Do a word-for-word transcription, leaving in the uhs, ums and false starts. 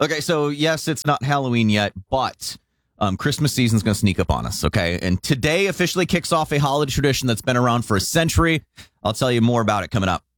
Okay, so yes, it's not Halloween yet, but um, Christmas season's going to sneak up on us, okay? And today officially kicks off a holiday tradition that's been around for a century. I'll tell you more about it coming up.